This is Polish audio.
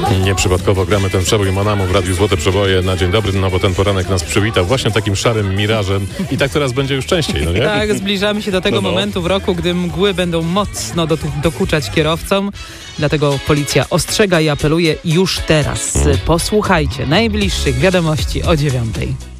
Nieprzypadkowo gramy ten przebój Manamu w Radiu Złote Przeboje na dzień dobry, no bo ten poranek nas przywitał właśnie takim szarym mirażem i tak teraz będzie już częściej, no nie? Tak, zbliżamy się do tego momentu w roku, gdy mgły będą mocno dokuczać kierowcom. Dlatego policja ostrzega i apeluje już teraz. Posłuchajcie najbliższych wiadomości o 9:00.